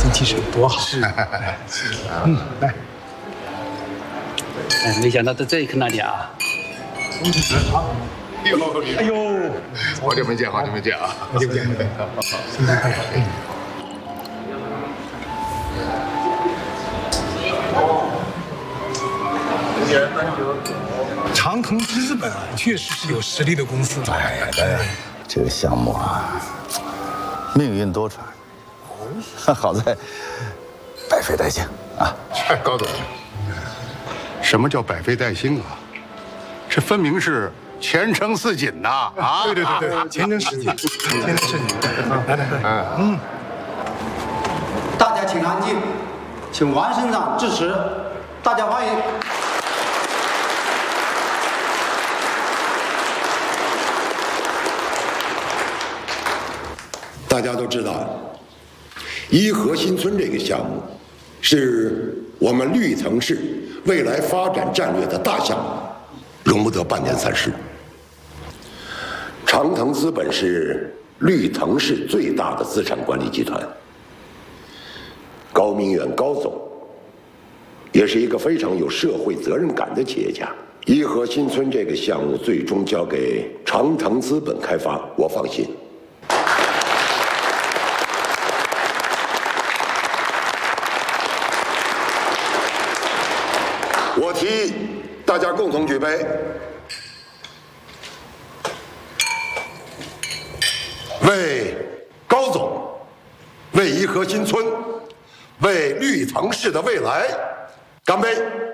精气神多好。是，来。 哎，没想到在这一刻那里啊。 哎呦，好久没见，好久没见啊！ 好久不见，圣诞快乐！长腾资本啊，确实是有实力的公司。 哎呀，这个项目啊，命运多舛，好在百废待兴啊！ 高总，什么叫百废待兴啊？这分明是前程似锦呐！啊， 对，前程似锦，前程似锦。来， 大家请安静，请王省长致辞，大家欢迎。 大家都知道，颐和新村这个项目是我们绿城市未来发展战略的大项目，容不得半点散失。长腾资本是绿城市最大的资产管理集团，高明远高总也是一个非常有社会责任感的企业家。颐和新村这个项目最终交给长腾资本开发，我放心。我提议大家共同举杯，为高总、为颐和新村、为绿城市的未来干杯！